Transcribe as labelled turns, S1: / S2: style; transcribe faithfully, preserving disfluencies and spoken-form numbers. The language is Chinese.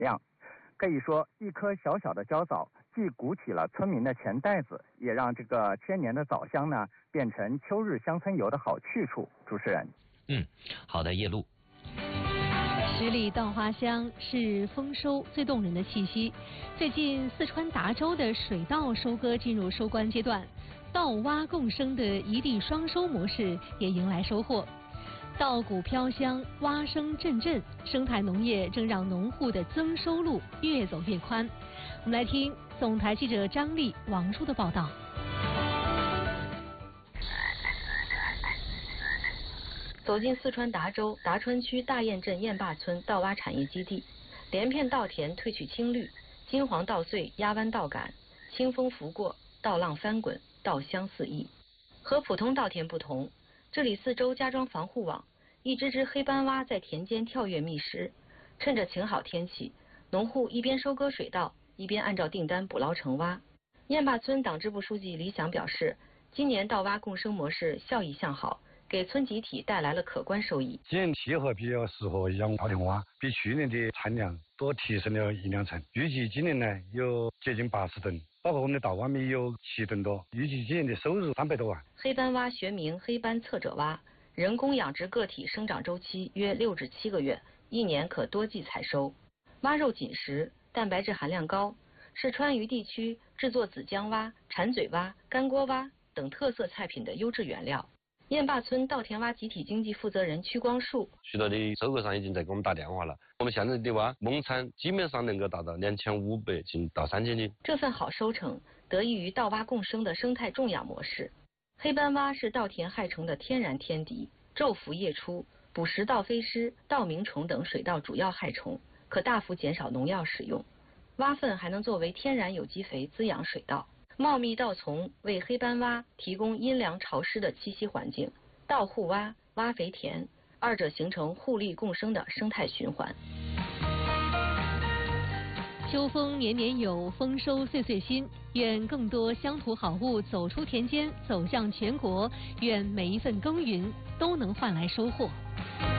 S1: 量。可以说，一颗小小的焦枣，既鼓起了村民的钱袋子，也让这个千年的枣香呢，变成秋日乡村游的好去处。主持人，
S2: 嗯，好的，叶璐。
S3: 十里稻花香是丰收最动人的气息。最近，四川达州的水稻收割进入收官阶段，稻洼共生的一地双收模式也迎来收获。稻谷飘香，蛙声阵阵，生态农业正让农户的增收路越走越宽。我们来听总台记者张丽、王叔的报道。
S4: 走进四川达州达川区大堰镇堰坝村稻洼产业基地，连片稻田褪去青绿，金黄稻穗压弯稻杆，清风拂过，稻浪翻滚，稻香四溢。和普通稻田不同，这里四周加装防护网，一只只黑斑蛙在田间跳跃觅食。趁着晴好天气，农户一边收割水稻，一边按照订单捕捞成蛙。堰坝村党支部书记李想表示，今年稻蛙共生模式效益向好，给村集体带来了可观收益。
S5: 今年气候比较适合养稻田蛙，比去年的产量多提升了一两成。预计今年呢有接近八十吨，包括我们的稻蛙米有七吨多。预计今年的收入三百多万。
S4: 黑斑蛙学名黑斑侧褶蛙，人工养殖个体生长周期约六至七个月，一年可多季采收。蛙肉紧实，蛋白质含量高，是川渝地区制作子姜蛙、馋嘴蛙、干锅蛙等特色菜品的优质原料。堰坝村稻田蛙集体经济负责人屈光树：
S6: 许多的收购商已经在给我们打电话了，我们现在的蛙亩产基本上能够达到两千五百斤到三千斤。
S4: 这份好收成得益于稻蛙共生的生态种养模式。黑斑蛙是稻田害虫的天然天敌，昼伏夜出，捕食稻飞虱、稻鸣虫等水稻主要害虫，可大幅减少农药使用。蛙粪还能作为天然有机肥滋养水稻。茂密稻丛为黑斑蛙提供阴凉潮湿的栖息环境，稻护蛙、蛙肥田，二者形成互利共生的生态循环。
S3: 秋风年年有，丰收岁岁新。愿更多乡土好物走出田间，走向全国。愿每一份耕耘都能换来收获。